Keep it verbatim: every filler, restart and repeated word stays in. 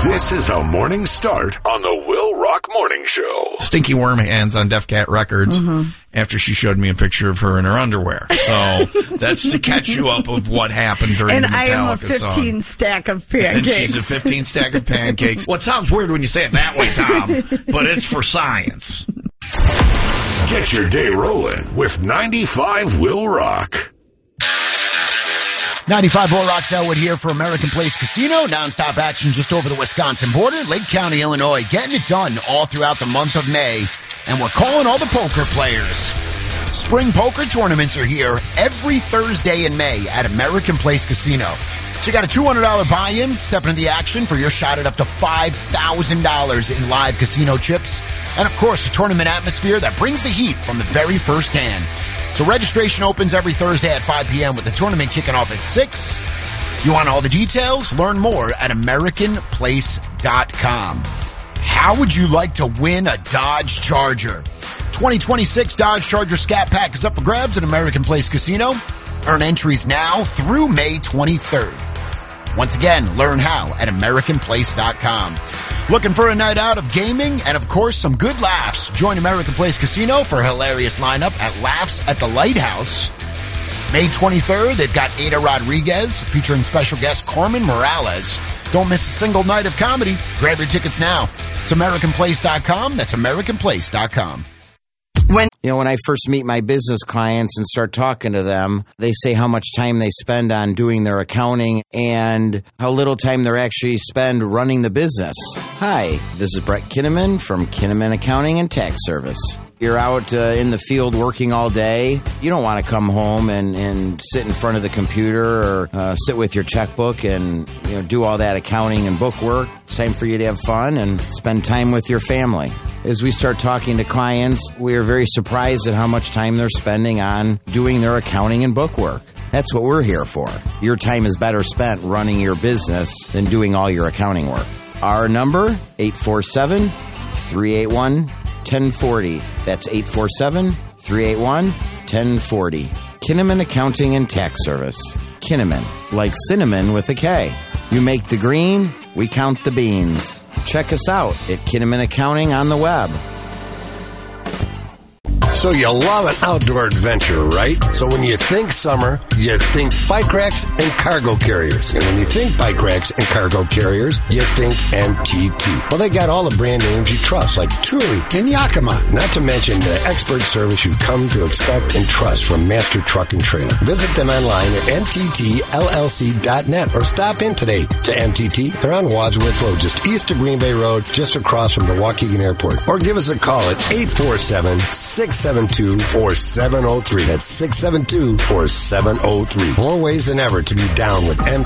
This is a morning start on the Will Rock Morning Show. Stinky Worm hands on Def Cat Records mm-hmm. after she showed me a picture of her in her underwear. So that's to catch you up of what happened during and the Metallica song. And I am a fifteen song. stack of pancakes. And she's a fifteen stack of pancakes. Well, it sounds weird when you say it that way, Tom, but it's for science. Get your day rolling with ninety-five Will Rock. ninety-five Will Rock's Elwood here for American Place Casino. Nonstop action just over the Wisconsin border. Lake County, Illinois. Getting it done all throughout the month of May. And we're calling all the poker players. Spring poker tournaments are here every Thursday in May at American Place Casino. So you got a two hundred dollars buy-in, step into the action for your shot at up to five thousand dollars in live casino chips. And, of course, a tournament atmosphere that brings the heat from the very first hand. So registration opens every Thursday at five p.m. with the tournament kicking off at six. You want all the details? Learn more at American Place dot com. How would you like to win a Dodge Charger? twenty twenty-six Dodge Charger Scat Pack is up for grabs at American Place Casino. Earn entries now through May twenty-third. Once again, learn how at American Place dot com. Looking for a night out of gaming and, of course, some good laughs? Join American Place Casino for a hilarious lineup at Laughs at the Lighthouse. May twenty-third, they've got Ada Rodriguez featuring special guest Corman Morales. Don't miss a single night of comedy. Grab your tickets now. It's American Place dot com. That's American Place dot com. When you know, when I first meet my business clients and start talking to them, they say how much time they spend on doing their accounting and how little time they actually spend running the business. Hi, this is Brett Kinnaman from Kinnaman Accounting and Tax Service. You're out uh, in the field working all day. You don't want to come home and, and sit in front of the computer or uh, sit with your checkbook and you know do all that accounting and book work. It's time for you to have fun and spend time with your family. As we start talking to clients, we are very surprised at how much time they're spending on doing their accounting and book work. That's what we're here for. Your time is better spent running your business than doing all your accounting work. Our number, eight four seven, three eight one, one oh four oh. That's eight four seven, three eight one, one oh four oh. Kinnaman Accounting and Tax Service. Kinnaman, like cinnamon with a K. You make the green, we count the beans. Check us out at Kinnaman Accounting on the web. So you love an outdoor adventure, right? So when you think summer, you think bike racks and cargo carriers. And when you think bike racks and cargo carriers, you think M T T. Well, they got all the brand names you trust, like Thule and Yakima. Not to mention the expert service you've come to expect and trust from Master Truck and Trailer. Visit them online at M T T L L C dot net or stop in today to M T T. They're on Wadsworth Road, just east of Green Bay Road, just across from the Waukegan Airport. Or give us a call at eight four seven, six seven two, four seven zero three. That's six seven two, four seven zero three. More ways than ever to be down with M